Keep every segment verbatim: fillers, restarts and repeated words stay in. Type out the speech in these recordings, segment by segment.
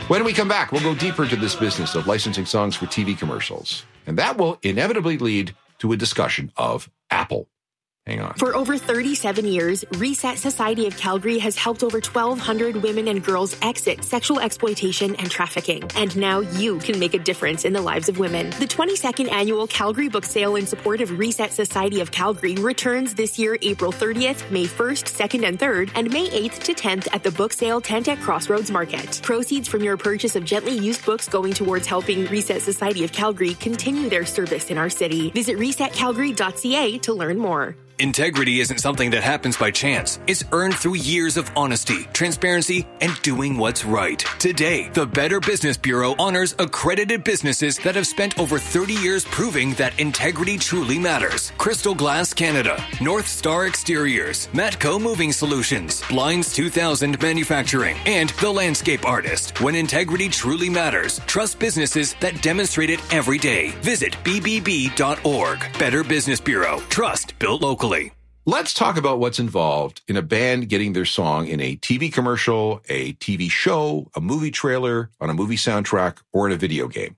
When we come back, we'll go deeper into this business of licensing songs for T V commercials. And that will inevitably lead to a discussion of Apple. Hang on. For over thirty-seven years, Reset Society of Calgary has helped over twelve hundred women and girls exit sexual exploitation and trafficking. And now you can make a difference in the lives of women. The twenty-second annual Calgary Book Sale in support of Reset Society of Calgary returns this year, April thirtieth, May first, second, and third, and May eighth to tenth at the Book Sale tent at Crossroads Market. Proceeds from your purchase of gently used books going towards helping Reset Society of Calgary continue their service in our city. Visit reset calgary dot c a to learn more. Integrity isn't something that happens by chance. It's earned through years of honesty, transparency, and doing what's right. Today, the Better Business Bureau honors accredited businesses that have spent over thirty years proving that integrity truly matters. Crystal Glass Canada, North Star Exteriors, Matco Moving Solutions, Blinds two thousand Manufacturing, and The Landscape Artist. When integrity truly matters, trust businesses that demonstrate it every day. Visit b b b dot org. Better Business Bureau. Trust built locally. Let's talk about what's involved in a band getting their song in a T V commercial, a T V show, a movie trailer, on a movie soundtrack, or in a video game.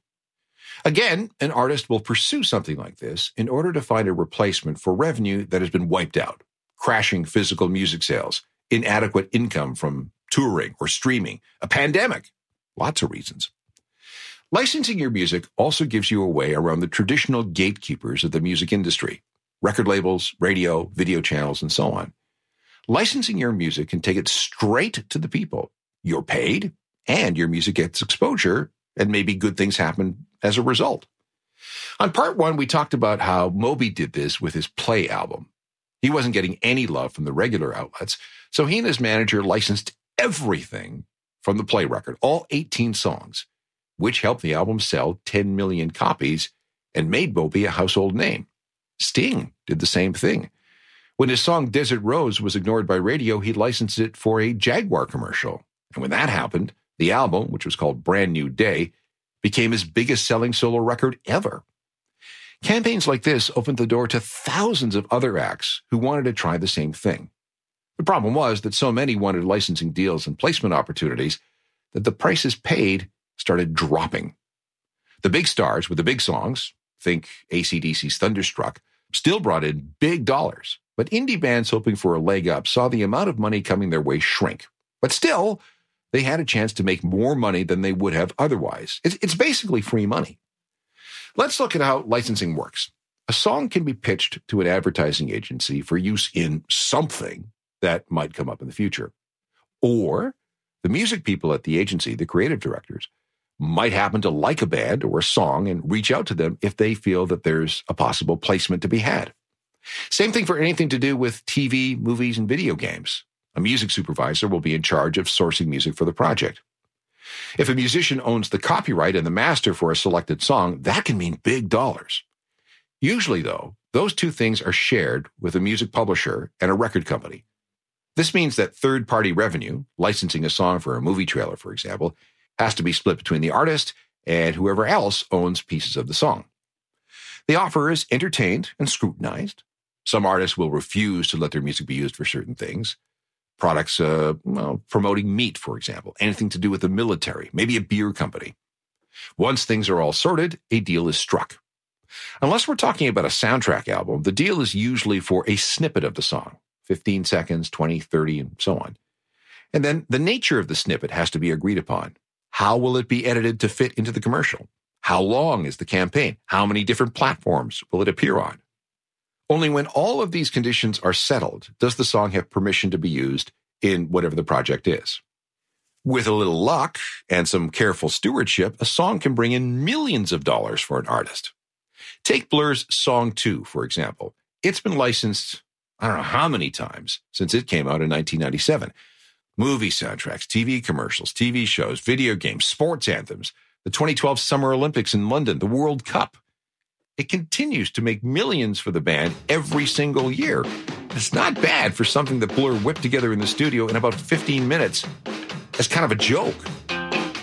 Again, an artist will pursue something like this in order to find a replacement for revenue that has been wiped out, crashing physical music sales, inadequate income from touring or streaming, a pandemic, lots of reasons. Licensing your music also gives you a way around the traditional gatekeepers of the music industry. Record labels, radio, video channels, and so on. Licensing your music can take it straight to the people. You're paid, and your music gets exposure, and maybe good things happen as a result. On part one, we talked about how Moby did this with his Play album. He wasn't getting any love from the regular outlets, so he and his manager licensed everything from the Play record, all eighteen songs, which helped the album sell ten million copies and made Moby a household name. Sting did the same thing. When his song Desert Rose was ignored by radio, he licensed it for a Jaguar commercial. And when that happened, the album, which was called Brand New Day, became his biggest selling solo record ever. Campaigns like this opened the door to thousands of other acts who wanted to try the same thing. The problem was that so many wanted licensing deals and placement opportunities that the prices paid started dropping. The big stars with the big songs, think A C D C's Thunderstruck, still brought in big dollars. But indie bands hoping for a leg up saw the amount of money coming their way shrink. But still, they had a chance to make more money than they would have otherwise. It's, it's basically free money. Let's look at how licensing works. A song can be pitched to an advertising agency for use in something that might come up in the future. Or the music people at the agency, the creative directors, might happen to like a band or a song and reach out to them if they feel that there's a possible placement to be had. Same thing for anything to do with T V, movies, and video games. A music supervisor will be in charge of sourcing music for the project. If a musician owns the copyright and the master for a selected song, that can mean big dollars. Usually, though, those two things are shared with a music publisher and a record company. This means that third-party revenue, licensing a song for a movie trailer, for example, has to be split between the artist and whoever else owns pieces of the song. The offer is entertained and scrutinized. Some artists will refuse to let their music be used for certain things. Products uh, well, promoting meat, for example, anything to do with the military, maybe a beer company. Once things are all sorted, a deal is struck. Unless we're talking about a soundtrack album, the deal is usually for a snippet of the song, fifteen seconds, twenty, thirty, and so on. And then the nature of the snippet has to be agreed upon. How will it be edited to fit into the commercial? How long is the campaign? How many different platforms will it appear on? Only when all of these conditions are settled does the song have permission to be used in whatever the project is. With a little luck and some careful stewardship, a song can bring in millions of dollars for an artist. Take Blur's Song two, for example. It's been licensed, I don't know how many times, since it came out in nineteen ninety-seven. Movie soundtracks, T V commercials, T V shows, video games, sports anthems, the twenty twelve Summer Olympics in London, the World Cup. It continues to make millions for the band every single year. It's not bad for something that Blur whipped together in the studio in about fifteen minutes as kind of a joke.